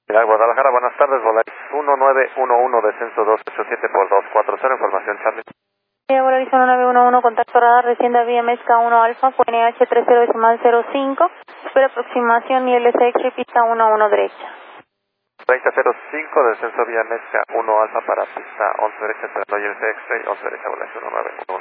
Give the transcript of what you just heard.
Guadalajara, buenas tardes, Volaris 1911, descenso 287 por 240, información Charlie. Volaris 1911, contacto radar, descienda vía Mezca 1 Alfa, QNH 30.05, espera aproximación y LSX, pista 11 derecha. 3005, descenso vía Mezca 1 Alfa para pista 11 derecha, esperando y LSX, 11 derecha, Volaris 1911.